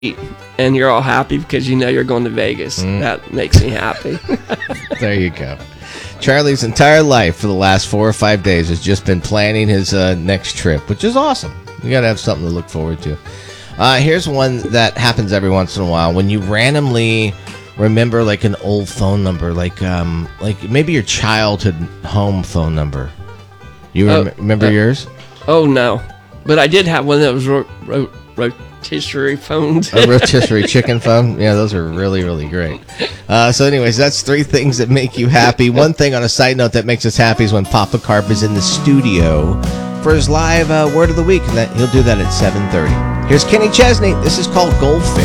and you're all happy because you know you're going to Vegas. That makes me happy. There you go. Charlie's entire life for the last 4 or 5 days has just been planning his next trip, which is awesome. You got to have something to look forward to. Here's one that happens every once in a while. When you randomly remember like an old phone number, like maybe your childhood home phone number. You remember yours? Oh, no. But I did have one that was rotisserie phones. A rotisserie chicken phone? Yeah, those are really, really great. So anyways, that's 3 things that make you happy. One thing on a side note that makes us happy is when Papa Carp is in the studio for his live Word of the Week. And he'll do that at 7:30. Here's Kenny Chesney. This is called Goldfish.